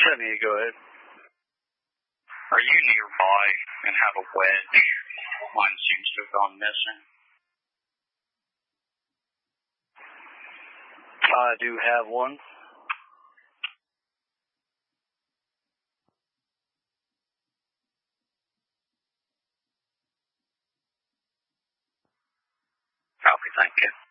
Sunny, go ahead. Are you nearby and have a wedge? Mine seems to have gone missing. I do have one. Copy, thank you.